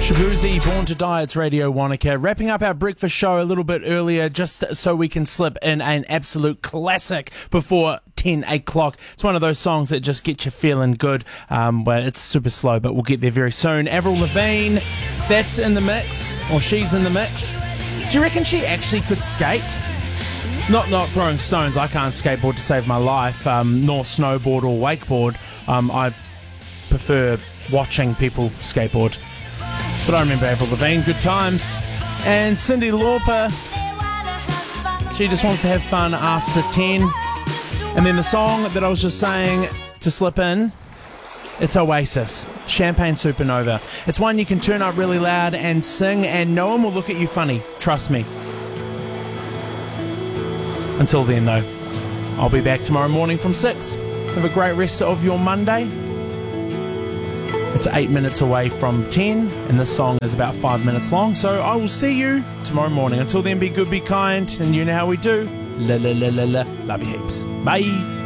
Shabuzi, Born to Die, it's Radio Wanaka. Wrapping up our breakfast show a little bit earlier just so we can slip in an absolute classic before 10 o'clock. It's one of those songs that just get you feeling good, but it's super slow, but we'll get there very soon. Avril Lavigne, that's in the mix, or she's in the mix. Do you reckon she actually could skate? Not throwing stones. I can't skateboard to save my life, nor snowboard or wakeboard. I prefer watching people skateboard. But I remember Avril Lavigne, good times. And Cyndi Lauper, she just wants to have fun after 10. And then the song that I was just saying to slip in, it's Oasis, Champagne Supernova. It's one you can turn up really loud and sing, and no one will look at you funny, trust me. Until then, though, I'll be back tomorrow morning from 6. Have a great rest of your Monday. It's 8 minutes away from 10, and this song is about 5 minutes long, so I will see you tomorrow morning. Until then, be good, be kind, and you know how we do. La la la la la. Love you heaps. Bye.